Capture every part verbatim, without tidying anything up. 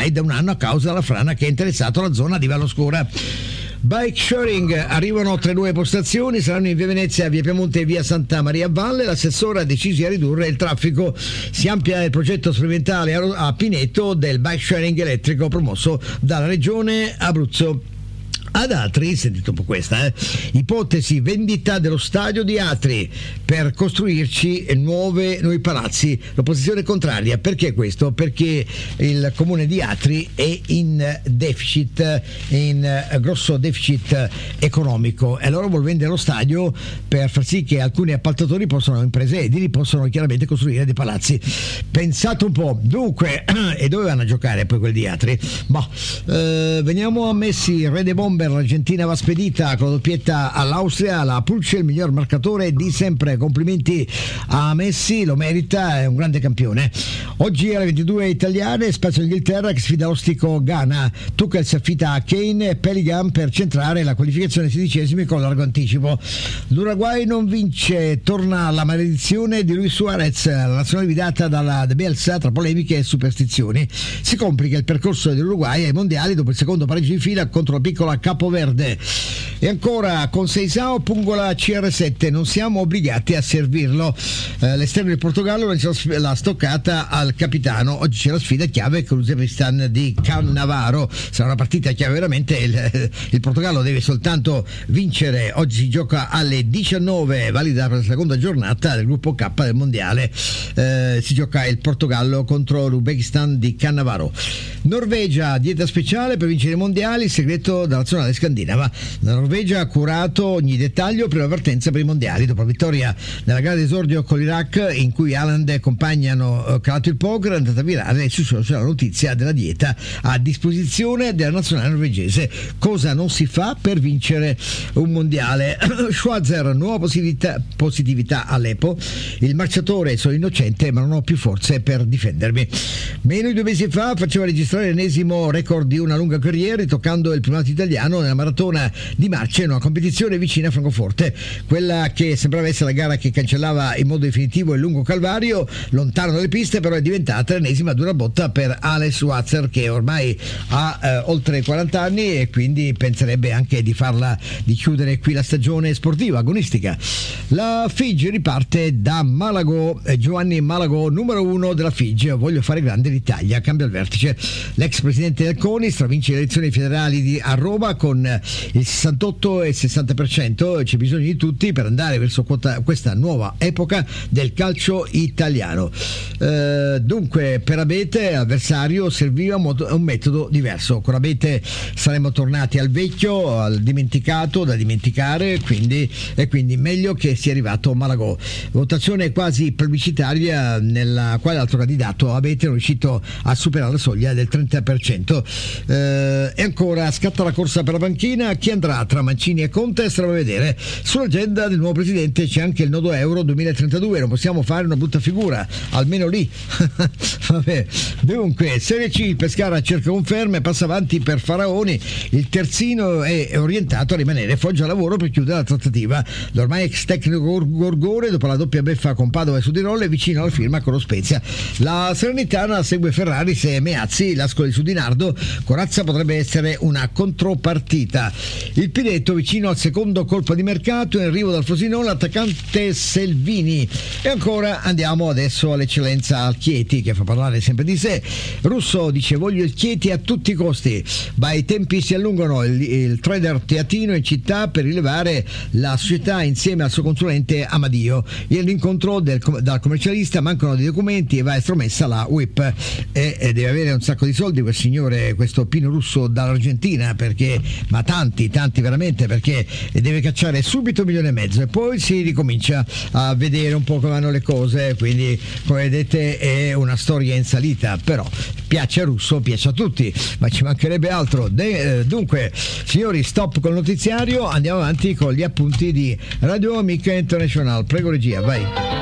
ormai da un anno a causa della frana che ha interessato la zona di Valloscura. Bike sharing, arrivano tre nuove postazioni, saranno in via Venezia, via Piemonte e via Santa Maria Valle. L'assessore ha deciso di ridurre il traffico. Si amplia il progetto sperimentale a Pineto del bike sharing elettrico promosso dalla regione Abruzzo. Ad Atri, sentite un po' questa, eh? ipotesi vendita dello stadio di Atri per costruirci nuove, nuovi palazzi. L'opposizione contraria, perché questo? Perché il comune di Atri è in deficit, in grosso deficit economico, e allora vuol vendere lo stadio per far sì che alcuni appaltatori possano, imprese edili, possono chiaramente costruire dei palazzi. Pensate un po', dunque, e dove vanno a giocare poi quelli di Atri? Ma eh, veniamo a Messi, re dei bomber. L'Argentina va spedita con la doppietta all'Austria, la Pulce il miglior marcatore di sempre. Complimenti a Messi, lo merita, è un grande campione. Oggi alle ventidue italiane, spazio Inghilterra che sfida l'ostico Ghana. Tuchel si affida a Kane e Bellingham per centrare la qualificazione sedicesimi con largo anticipo. L'Uruguay non vince, torna la maledizione di Luis Suarez, la nazionale guidata dalla De Bielsa tra polemiche e superstizioni. Si complica il percorso dell'Uruguay ai mondiali dopo il secondo pareggio in fila contro la piccola Capoverde. E ancora con Seisao pungola C R sette, non siamo obbligati a servirlo. Eh, l'esterno del Portogallo l'ha stoccata al capitano. Oggi c'è la sfida chiave con l'Uzbekistan di Cannavaro, sarà una partita chiave veramente. Il, il Portogallo deve soltanto vincere. Oggi si gioca alle diciannove, valida per la seconda giornata del gruppo K del mondiale. Eh, si gioca il Portogallo contro l'Uzbekistan di Cannavaro. Norvegia, dieta speciale per vincere i mondiali, il segreto della nazionale scandinava. La Norvegia ha curato ogni dettaglio per l'avvertenza per i mondiali. Dopo la vittoria nella gara d'esordio con l'Iraq, in cui Haaland e compagni hanno calato il poker, è andata virale sui social la notizia della dieta a disposizione della nazionale norvegese. Cosa non si fa per vincere un mondiale? Schwarzer, nuova positività, positività all'E P O. Il marciatore: sono innocente ma non ho più forze per difendermi. Meno di due mesi fa faceva registrare l'ennesimo record di una lunga carriera, toccando il primato italiano nella maratona di marcia in una competizione vicina a Francoforte. Quella che sembrava essere la gara che cancellava in modo definitivo il lungo calvario lontano dalle piste, però è diventata l'ennesima dura botta per Alex Schwarzer, che ormai ha eh, oltre quaranta anni e quindi penserebbe anche di farla, di chiudere qui la stagione sportiva agonistica. La Figi riparte da Malago. Giovanni Malago, numero uno della Figi: voglio fare grande l'Italia, cambia il vertice. L'ex presidente del CONI stravince le elezioni federali di, a Roma con il sessantotto e il sessanta per cento. C'è bisogno di tutti per andare verso quota, questa nuova epoca del calcio italiano. Eh, dunque per Abete, avversario, serviva un metodo diverso. Con Abete saremmo tornati al vecchio, al dimenticato, da dimenticare, quindi, e quindi meglio che sia arrivato Malagò. Votazione quasi plebiscitaria nella quale l'altro candidato Abete è riuscito a superare la soglia del trenta per cento. Eh, e ancora scatta la corsa per la panchina. Chi andrà tra Mancini e Conte staremo a vedere. Sull'agenda del nuovo presidente c'è anche il nodo Euro duemilatrentadue. Non possiamo fare una brutta figura, almeno lì. Vabbè. Dunque Serie C, il Pescara cerca conferme, passa avanti per Faraoni. Il terzino è orientato a rimanere Foggia lavoro per chiudere la trattativa. L'ormai ex tecnico Gorgone, dopo la doppia beffa con Padova e Sudtirolo, è vicino alla firma con lo Spezia. La Salernitana segue Ferrari e Meazzi, l'Ascoli su Di Nardo. Corazza potrebbe essere una contropartita. Il Pineto vicino al secondo colpo di mercato, in arrivo dal Frosinone l'attaccante Selvini. E ancora andiamo adesso all'eccellenza, al Chieti, che fa parlare sempre di sé. Russo dice: voglio il Chieti a tutti i costi, ma i tempi si allungano. Il, il trader teatino in città per rilevare la società insieme al suo consulente Amadio. L'incontro del, dal commercialista, mancano dei documenti e va estromessa la U I P. E, e deve avere un sacco di soldi quel signore, questo Pino Russo dall'Argentina, perché, ma tanti, tanti veramente, perché deve cacciare subito un milione e mezzo e poi si ricomincia a vedere un po' come vanno le cose. Quindi, come vedete, è una storia in salita, però piace a Russo, piace a tutti, ma ci mancherebbe altro. De- dunque, signori, stop col notiziario, andiamo avanti con gli appunti di Radio Amica International. Prego regia, vai.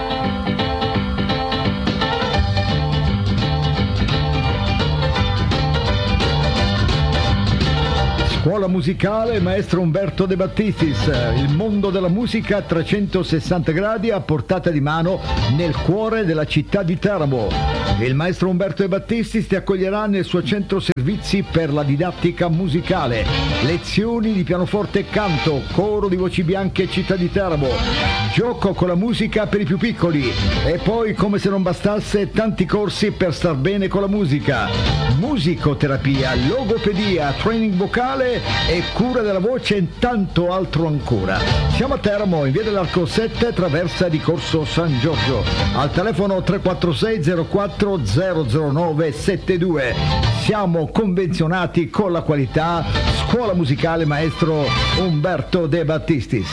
Scuola musicale maestro Umberto De Battistis, il mondo della musica a trecentosessanta gradi a portata di mano nel cuore della città di Teramo. Il maestro Umberto De Battistis ti accoglierà nel suo centro servizi per la didattica musicale, lezioni di pianoforte e canto, coro di voci bianche Città di Teramo, gioco con la musica per i più piccoli e poi, come se non bastasse, tanti corsi per star bene con la musica, musicoterapia, logopedia, training vocale e cura della voce e tanto altro ancora. Siamo a Teramo, in via dell'Arco sette, traversa di Corso San Giorgio, al telefono tre quattro sei zero quattro zero zero nove sette due. Siamo convenzionati con la qualità. Scuola musicale maestro Umberto De Battistis.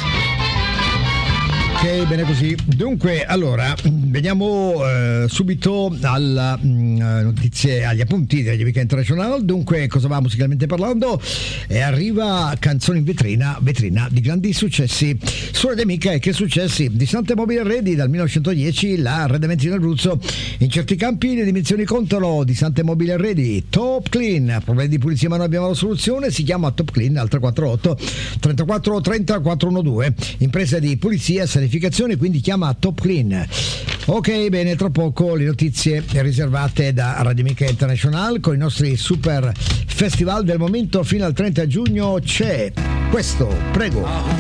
Ok, bene così. Dunque, allora, veniamo eh, subito alla mh, notizie, agli appunti della Weekend International. Dunque, cosa va musicalmente parlando? E arriva canzone in vetrina, vetrina di grandi successi. Su Radio Amica, e che successi? Di Sante Mobile Ready dal millenovecentodieci, la arredamenti in Abruzzo. In certi campi le dimensioni contano. Di Sante Mobile Ready, Top Clean. Problemi di pulizia ma noi abbiamo la soluzione. Si chiama Top Clean al tre quattro otto trentaquattro trenta quattrocentododici. Impresa di pulizia, quindi chiama Top Clean. Ok, bene, tra poco le notizie riservate da Radio Amica International con i nostri super festival del momento fino al trenta giugno. C'è questo, prego.